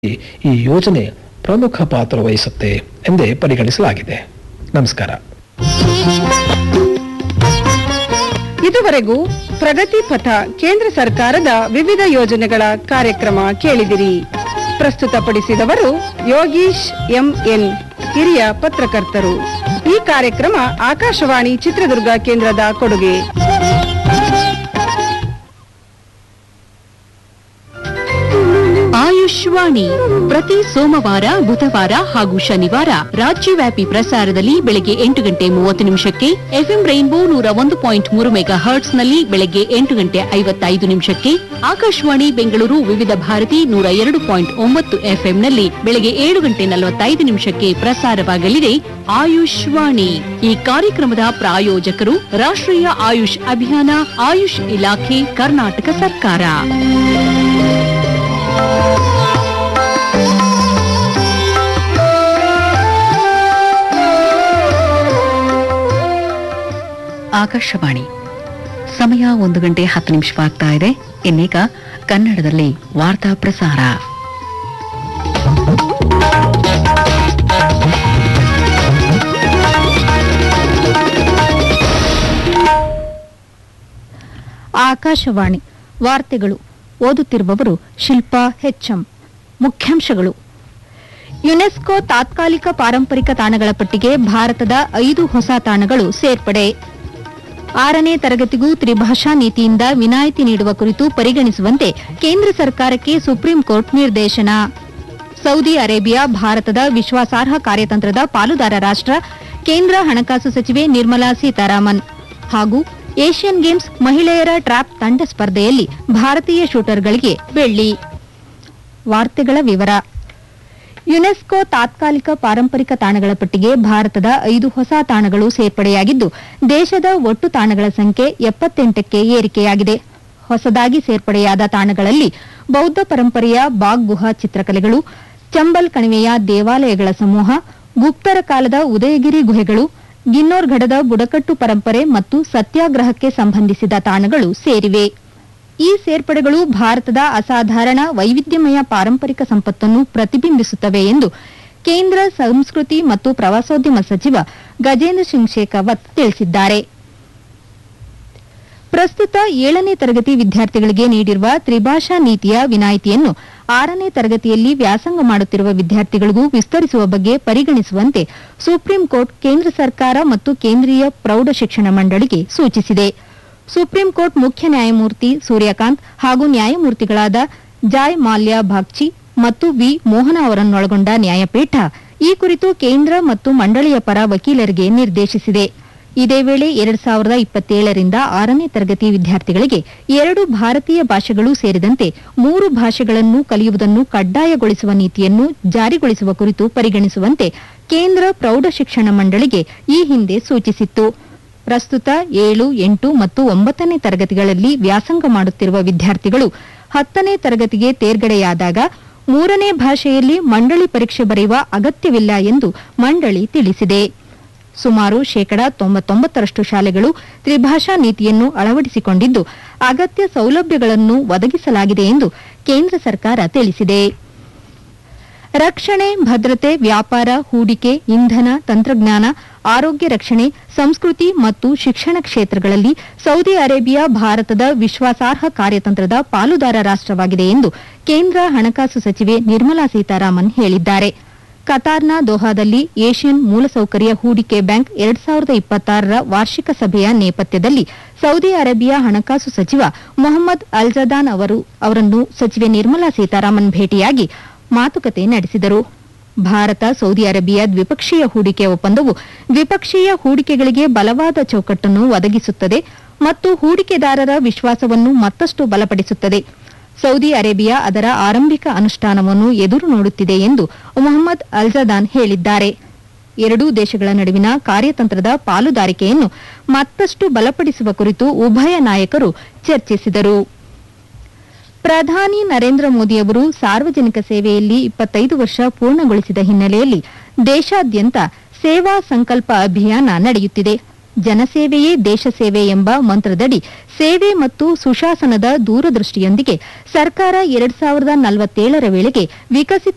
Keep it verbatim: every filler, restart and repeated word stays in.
ಈ ಯೋಜನೆ ಪ್ರಮುಖ ಪಾತ್ರ ವಹಿಸುತ್ತೆ ಎಂದೇ ಪರಿಗಣಿಸಲಾಗಿದೆ. ನಮಸ್ಕಾರ. ಇದುವರೆಗೂ ಪ್ರಗತಿ ಪಥ ಕೇಂದ್ರ ಸರ್ಕಾರದ ವಿವಿಧ ಯೋಜನೆಗಳ ಕಾರ್ಯಕ್ರಮ ಕೇಳಿದಿರಿ. ಪ್ರಸ್ತುತಪಡಿಸಿದವರು ಯೋಗೀಶ್ ಎಂಎನ್, ಹಿರಿಯ ಪತ್ರಕರ್ತರು. ಈ ಕಾರ್ಯಕ್ರಮ ಆಕಾಶವಾಣಿ ಚಿತ್ರದುರ್ಗ ಕೇಂದ್ರದ ಕೊಡುಗೆ. ಆಯುಷ್ವಾಣಿ ಪ್ರತಿ ಸೋಮವಾರ, ಬುಧವಾರ ಹಾಗೂ ಶನಿವಾರ ರಾಜ್ಯವ್ಯಾಪಿ ಪ್ರಸಾರದಲ್ಲಿ ಬೆಳಗ್ಗೆ ಎಂಟು ಗಂಟೆ ಮೂವತ್ತು ನಿಮಿಷಕ್ಕೆ, ಎಫ್ಎಂ ರೈನ್ಬೋ ನೂರ ಒಂದು ಪಾಯಿಂಟ್ ಮೂರು ಮೆಗಾ ಹರ್ಟ್ಸ್ನಲ್ಲಿ ಬೆಳಗ್ಗೆ ಎಂಟು ಗಂಟೆ ಐವತ್ತೈದು ನಿಮಿಷಕ್ಕೆ, ಆಕಾಶವಾಣಿ ಬೆಂಗಳೂರು ವಿವಿಧ ಭಾರತಿ ನೂರ ಎರಡು ಪಾಯಿಂಟ್ ಒಂಬತ್ತು ಎಫ್ಎಂನಲ್ಲಿ ಬೆಳಗ್ಗೆ ಏಳು ಗಂಟೆ ನಲವತ್ತೈದು ನಿಮಿಷಕ್ಕೆ ಪ್ರಸಾರವಾಗಲಿದೆ ಆಯುಷ್ವಾಣಿ. ಈ ಕಾರ್ಯಕ್ರಮದ ಪ್ರಾಯೋಜಕರು ರಾಷ್ಟ್ರೀಯ ಆಯುಷ್ ಅಭಿಯಾನ, ಆಯುಷ್ ಇಲಾಖೆ, ಕರ್ನಾಟಕ ಸರ್ಕಾರ. ಆಕಾಶವಾಣಿ ಸಮಯ ಒಂದು ಗಂಟೆ ಹತ್ತು ನಿಮಿಷವಾಗ್ತಾ ಇದೆ. ಇನ್ನೀಗ ಕನ್ನಡದಲ್ಲಿ ವಾರ್ತಾ ಪ್ರಸಾರ. ಆಕಾಶವಾಣಿ ವಾರ್ತೆಗಳು. ಓದುತ್ತಿರುವವರು ಶಿಲ್ಪಾ ಹೆಚ್ಎಂ. ಮುಖ್ಯಾಂಶಗಳು: ಯುನೆಸ್ಕೋ ತಾತ್ಕಾಲಿಕ ಪಾರಂಪರಿಕ ತಾಣಗಳ ಪಟ್ಟಿಗೆ ಭಾರತದ ಐದು ಹೊಸ ತಾಣಗಳು ಸೇರ್ಪಡೆ. ಆರನೇ ತರಗತಿಗೂ ತ್ರಿಭಾಷಾ ನೀತಿಯಿಂದ ವಿನಾಯಿತಿ ನೀಡುವ ಕುರಿತು ಪರಿಗಣಿಸುವಂತೆ ಕೇಂದ್ರ ಸರ್ಕಾರಕ್ಕೆ ಸುಪ್ರೀಂ ಕೋರ್ಟ್ ನಿರ್ದೇಶನ. ಸೌದಿ ಅರೇಬಿಯಾ ಭಾರತದ ವಿಶ್ವಾಸಾರ್ಹ ಕಾರ್ಯತಂತ್ರದ ಪಾಲುದಾರ ರಾಷ್ಟ್ರ, ಕೇಂದ್ರ ಹಣಕಾಸು ಸಚಿವೆ ನಿರ್ಮಲಾ ಸೀತಾರಾಮನ್. ಹಾಗೂ ಏಷ್ಯನ್ ಗೇಮ್ಸ್ ಮಹಿಳೆಯರ ಟ್ರ್ಯಾಪ್ ತಂಡ ಸ್ಪರ್ಧೆಯಲ್ಲಿ ಭಾರತೀಯ ಶೂಟರ್ಗಳಿಗೆ ಬೆಳ್ಳಿ. ವಾರ್ತೆಗಳ ವಿವರ. ಯುನೆಸ್ಕೋ ತಾತ್ಕಾಲಿಕ ಪಾರಂಪರಿಕ ತಾಣಗಳ ಪಟ್ಟಿಗೆ ಭಾರತದ ಐದು ಹೊಸ ತಾಣಗಳು ಸೇರ್ಪಡೆಯಾಗಿದ್ದು, ದೇಶದ ಒಟ್ಟು ತಾಣಗಳ ಸಂಖ್ಯೆ ಎಪ್ಪತ್ತೆಂಟಕ್ಕೆ ಏರಿಕೆಯಾಗಿದೆ. ಹೊಸದಾಗಿ ಸೇರ್ಪಡೆಯಾದ ತಾಣಗಳಲ್ಲಿ ಬೌದ್ಧ ಪರಂಪರೆಯ ಬಾಗ್ ಗುಹಾ ಚಿತ್ರಕಲೆಗಳು, ಚಂಬಲ್ ಕಣಿವೆಯ ದೇವಾಲಯಗಳ ಸಮೂಹ, ಗುಪ್ತರ ಕಾಲದ ಉದಯಗಿರಿ ಗುಹೆಗಳು, ಗಿನ್ನೋರ್ಗಢದ ಬುಡಕಟ್ಟು ಪರಂಪರೆ ಮತ್ತು ಸತ್ಯಾಗ್ರಹಕ್ಕೆ ಸಂಬಂಧಿಸಿದ ತಾಣಗಳು ಸೇರಿವೆ. ಈ ಸೇರ್ಪಡೆಗಳು ಭಾರತದ ಅಸಾಧಾರಣ ವೈವಿಧ್ಯಮಯ ಪಾರಂಪರಿಕ ಸಂಪತ್ತನ್ನು ಪ್ರತಿಬಿಂಬಿಸುತ್ತವೆ ಎಂದು ಕೇಂದ್ರ ಸಂಸ್ಕೃತಿ ಮತ್ತು ಪ್ರವಾಸೋದ್ಯಮ ಸಚಿವ ಗಜೇಂದ್ರ ಸಿಂಗ್ ಶೇಖಾವತ್ ತಿಳಿಸಿದ್ದಾರೆ. ಪ್ರಸ್ತುತ ಏಳನೇ ತರಗತಿ ವಿದ್ಯಾರ್ಥಿಗಳಿಗೆ ನೀಡಿರುವ ತ್ರಿಭಾಷಾ ನೀತಿಯ ವಿನಾಯಿತಿಯನ್ನು ಆರನೇ ತರಗತಿಯಲ್ಲಿ ವ್ಯಾಸಂಗ ಮಾಡುತ್ತಿರುವ ವಿದ್ಯಾರ್ಥಿಗಳಿಗೂ ವಿಸ್ತರಿಸುವ ಬಗ್ಗೆ ಪರಿಗಣಿಸುವಂತೆ ಸುಪ್ರೀಂ ಕೋರ್ಟ್ ಕೇಂದ್ರ ಸರ್ಕಾರ ಮತ್ತು ಕೇಂದ್ರೀಯ ಪ್ರೌಢಶಿಕ್ಷಣ ಮಂಡಳಿಗೆ ಸೂಚಿಸಿದೆ. ಸುಪ್ರೀಂ ಕೋರ್ಟ್ ಮುಖ್ಯ ನ್ಯಾಯಮೂರ್ತಿ ಸೂರ್ಯಕಾಂತ್ ಹಾಗೂ ನ್ಯಾಯಮೂರ್ತಿಗಳಾದ ಜಾಯ್ ಮಾಲ್ಯಾ ಬಾಗ್ಚಿ ಮತ್ತು ವಿ ಮೋಹನ ಅವರನ್ನೊಳಗೊಂಡ ನ್ಯಾಯಪೀಠ ಈ ಕುರಿತು ಕೇಂದ್ರ ಮತ್ತು ಮಂಡಳಿಯ ಪರ ವಕೀಲರಿಗೆ ನಿರ್ದೇಶಿಸಿದೆ. ಇದೇ ವೇಳೆ ಎರಡ್ ಸಾವಿರದ ಇಪ್ಪತ್ತೇಳರಿಂದ ಆರನೇ ತರಗತಿ ವಿದ್ಯಾರ್ಥಿಗಳಿಗೆ ಎರಡು ಭಾರತೀಯ ಭಾಷೆಗಳು ಸೇರಿದಂತೆ ಮೂರು ಭಾಷೆಗಳನ್ನು ಕಲಿಯುವುದನ್ನು ಕಡ್ಡಾಯಗೊಳಿಸುವ ನೀತಿಯನ್ನು ಜಾರಿಗೊಳಿಸುವ ಕುರಿತು ಪರಿಗಣಿಸುವಂತೆ ಕೇಂದ್ರ ಪ್ರೌಢಶಿಕ್ಷಣ ಮಂಡಳಿಗೆ ಈ ಹಿಂದೆ ಸೂಚಿಸಿತ್ತು. ಪ್ರಸ್ತುತ ಏಳು, ಎಂಟು ಮತ್ತು ಒಂಬತ್ತನೇ ತರಗತಿಗಳಲ್ಲಿ ವ್ಯಾಸಂಗ ಮಾಡುತ್ತಿರುವ ವಿದ್ಯಾರ್ಥಿಗಳು ಹತ್ತನೇ ತರಗತಿಗೆ ತೇರ್ಗಡೆಯಾದಾಗ ಮೂರನೇ ಭಾಷೆಯಲ್ಲಿ ಮಂಡಳಿ ಪರೀಕ್ಷೆ ಬರೆಯುವ ಅಗತ್ಯವಿಲ್ಲ ಎಂದು ಮಂಡಳಿ ತಿಳಿಸಿದೆ. ಸುಮಾರು ಶೇಕಡಾ ತೊಂಬತ್ತೊಂಬತ್ತರಷ್ಟು ಶಾಲೆಗಳು ತ್ರಿಭಾಷಾ ನೀತಿಯನ್ನು ಅಳವಡಿಸಿಕೊಂಡಿದ್ದು, ಅಗತ್ಯ ಸೌಲಭ್ಯಗಳನ್ನು ಒದಗಿಸಲಾಗಿದೆ ಎಂದು ಕೇಂದ್ರ ಸರ್ಕಾರ ತಿಳಿಸಿದೆ. ರಕ್ಷಣೆ, ಭದ್ರತೆ, ವ್ಯಾಪಾರ, ಹೂಡಿಕೆ, ಇಂಧನ, ತಂತ್ರಜ್ಞಾನ, ಆರೋಗ್ಯ ರಕ್ಷಣೆ, ಸಂಸ್ಕೃತಿ ಮತ್ತು ಶಿಕ್ಷಣ ಕ್ಷೇತ್ರಗಳಲ್ಲಿ ಸೌದಿ ಅರೇಬಿಯಾ ಭಾರತದ ವಿಶ್ವಾಸಾರ್ಹ ಕಾರ್ಯತಂತ್ರದ ಪಾಲುದಾರ ರಾಷ್ಟ್ರವಾಗಿದೆ ಎಂದು ಕೇಂದ್ರ ಹಣಕಾಸು ಸಚಿವೆ ನಿರ್ಮಲಾ ಸೀತಾರಾಮನ್ ಹೇಳಿದ್ದಾರೆ. ಕತಾರ್ನ ದೋಹಾದಲ್ಲಿ ಏಷ್ಯನ್ ಮೂಲಸೌಕರ್ಯ ಹೂಡಿಕೆ ಬ್ಯಾಂಕ್ ಎರಡ್ ಸಾವಿರದ ಇಪ್ಪತ್ತಾರರ ವಾರ್ಷಿಕ ಸಭೆಯ ನೇಪಥ್ಯದಲ್ಲಿ ಸೌದಿ ಅರೇಬಿಯಾ ಹಣಕಾಸು ಸಚಿವ ಮೊಹಮ್ಮದ್ ಅಲ್ಜದಾನ್ ಅವರು ಅವರನ್ನು ಸಚಿವೆ ನಿರ್ಮಲಾ ಸೀತಾರಾಮನ್ ಭೇಟಿಯಾಗಿ ಮಾತುಕತೆ ನಡೆಸಿದರು. ಭಾರತ ಸೌದಿ ಅರೇಬಿಯಾ ದ್ವಿಪಕ್ಷೀಯ ಹೂಡಿಕೆ ಒಪ್ಪಂದವು ದ್ವಿಪಕ್ಷೀಯ ಹೂಡಿಕೆಗಳಿಗೆ ಬಲವಾದ ಚೌಕಟ್ಟನ್ನು ಒದಗಿಸುತ್ತದೆ ಮತ್ತು ಹೂಡಿಕೆದಾರರ ವಿಶ್ವಾಸವನ್ನು ಮತ್ತಷ್ಟು ಬಲಪಡಿಸುತ್ತದೆ. ಸೌದಿ ಅರೇಬಿಯಾ ಅದರ ಆರಂಭಿಕ ಅನುಷ್ಠಾನವನ್ನು ಎದುರು ನೋಡುತ್ತಿದೆ ಎಂದು ಮೊಹಮ್ಮದ್ ಅಲ್ಜದಾನ್ ಹೇಳಿದ್ದಾರೆ. ಎರಡೂ ದೇಶಗಳ ನಡುವಿನ ಕಾರ್ಯತಂತ್ರದ ಪಾಲುದಾರಿಕೆಯನ್ನು ಮತ್ತಷ್ಟು ಬಲಪಡಿಸುವ ಕುರಿತು ಉಭಯ ನಾಯಕರು ಚರ್ಚಿಸಿದರು. ಪ್ರಧಾನಿ ನರೇಂದ್ರ ಮೋದಿಯವರು ಸಾರ್ವಜನಿಕ ಸೇವೆಯಲ್ಲಿ ಇಪ್ಪತ್ತೈದು ವರ್ಷ ಪೂರ್ಣಗೊಳಿಸಿದ ಹಿನ್ನೆಲೆಯಲ್ಲಿ ದೇಶಾದ್ಯಂತ ಸೇವಾ ಸಂಕಲ್ಪ ಅಭಿಯಾನ ನಡೆಯುತ್ತಿದೆ. ಜನಸೇವೆಯೇ ದೇಶ ಸೇವೆ ಎಂಬ ಮಂತ್ರದಡಿ ಸೇವೆ ಮತ್ತು ಸುಶಾಸನದ ದೂರದೃಷ್ಟಿಯೊಂದಿಗೆ ಸರ್ಕಾರ ಎರಡ್ ಸಾವಿರದ ನಲವತ್ತೇಳರ ವೇಳೆಗೆ ವಿಕಸಿತ